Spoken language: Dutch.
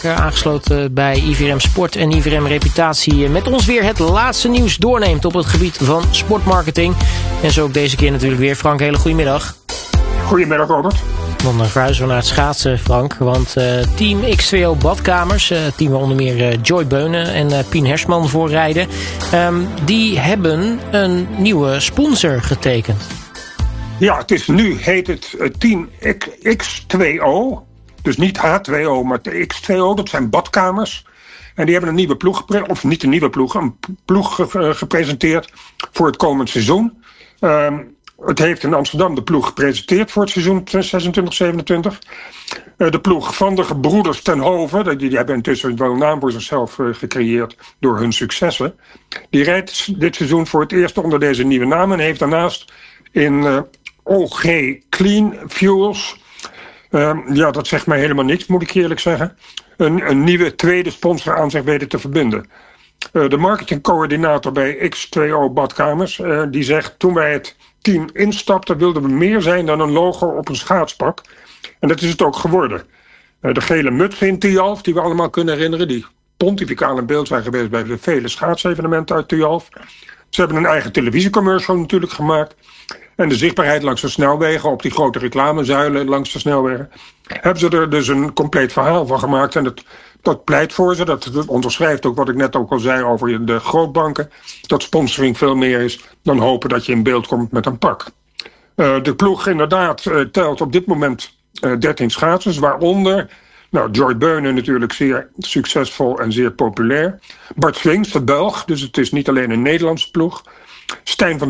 Aangesloten bij IVRM Sport en IVRM Reputatie. Met ons weer het laatste nieuws doorneemt op het gebied van sportmarketing. En zo ook deze keer natuurlijk weer. Frank, hele goedemiddag. Goedemiddag, Robert. Dan verhuizen we naar het schaatsen, Frank. Want team X2O Badkamers, team waar onder meer Joy Beunen en Pien Hersman voor rijden. Die hebben een nieuwe sponsor getekend. Ja, heet het team X2O. Dus niet H2O, maar de X2O. Dat zijn badkamers. En die hebben een nieuwe ploeg, of niet een nieuwe ploeg, een ploeg gepresenteerd voor het komend seizoen. Het heeft in Amsterdam de ploeg gepresenteerd voor het seizoen 26-27. De ploeg van de gebroeders ten Hove, die hebben intussen wel een naam voor zichzelf gecreëerd door hun successen. Die rijdt dit seizoen voor het eerst onder deze nieuwe naam en heeft daarnaast in OG Clean Fuels, dat zegt mij helemaal niks, moet ik eerlijk zeggen, een nieuwe tweede sponsor aan zich weten te verbinden. De marketingcoördinator bij X2O Badkamers, die zegt: toen wij het team instapten wilden we meer zijn dan een logo op een schaatspak. En dat is het ook geworden. De gele muts in Tialf, die we allemaal kunnen herinneren, die pontificaal in beeld zijn geweest bij de vele schaatsevenementen uit Tialf. Ze hebben een eigen televisiecommercial natuurlijk gemaakt. En de zichtbaarheid langs de snelwegen, op die grote reclamezuilen langs de snelwegen, hebben ze er dus een compleet verhaal van gemaakt. En dat pleit voor ze, dat onderschrijft ook wat ik net ook al zei over de grootbanken, dat sponsoring veel meer is dan hopen dat je in beeld komt met een pak. De ploeg inderdaad telt op dit moment 13 schaatsers, waaronder Joy Beunen natuurlijk zeer succesvol en zeer populair. Bart Swings, de Belg, dus het is niet alleen een Nederlandse ploeg. Stijn van